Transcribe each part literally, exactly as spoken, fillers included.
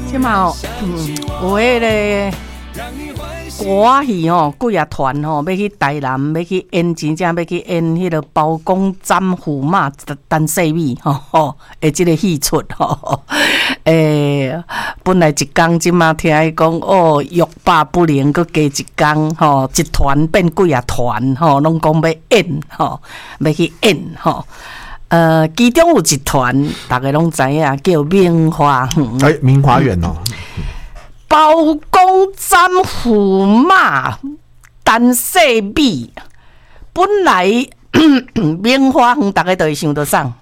即嘛哦，嗯，有迄个歌戏吼，几啊团吼，要去台南，要去演，真正要去演迄个包公斩驸马陈世美吼吼，诶，即个戏出吼，诶，本来一工即嘛听伊讲哦，欲罢不能，搁加一工吼，一团变几啊团吼，拢讲要演吼，要去演吼。呃，其中有一团，大家拢知影，叫明华园。 哎，明华园哦。 包公斩驸马陈世美，本来明华园大家都会想到啥？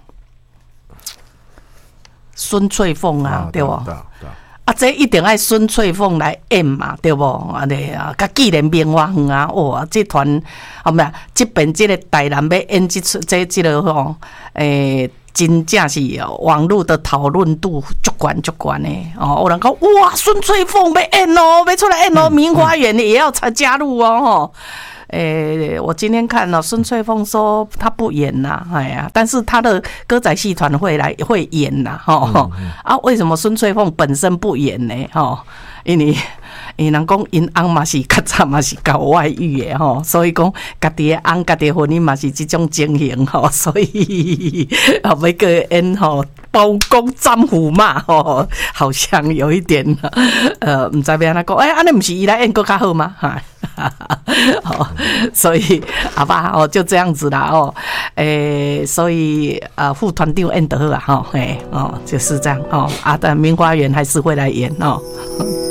孙翠凤啊，啊对不？对对啊，这一定爱孙翠凤来演嘛，对不？啊，对啊，甲既然明华园啊，哇，这团后面这边这个台南要演这出这这个吼，诶。真正是网络的讨论度足高足高的哦，有人讲哇，孙翠凤要演哦，要出来演哦，明华园也要参加入哦，吼。诶，我今天看了孙翠凤说她不演啦，哎呀，但是她的歌仔戏团会来会演啦，吼、嗯嗯、啊，为什么孙翠凤本身不演呢？吼，因为因人讲因翁嘛是较早嘛是搞外遇的吼，所以讲家己的翁家己的婚姻嘛是这种情形吼，所以啊要个演吼包公斩驸马吼，好像有一点呃，唔知要安怎讲，哎，安尼唔是伊来演更较好吗？哈。哦，所以好吧，哦，就这样子啦，哦，诶，所以啊，副团长演得好啊，哈，诶，哦，就是这样，哦，啊，但明华园还是会来演哦。